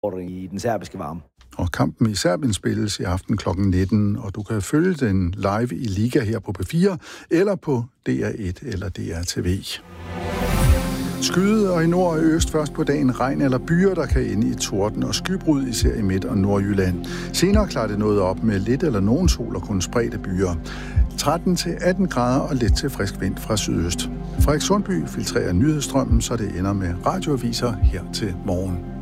i den serbiske varme. Og kampen i Serbien spilles i aften kl. 19, og du kan følge den live i Liga her på P4, eller på DR1 eller DRTV. Skyde og i nord og øst først på dagen regn eller byer, der kan ende i torden og skybrud, især i Midt- og Nordjylland. Senere klarer det noget op med lidt eller nogen sol og kun spredte byer. 13-18 grader og let til frisk vind fra sydøst. Frederik Sundby filtrerer nyhedsstrømmen, så det ender med radioaviser her til morgen.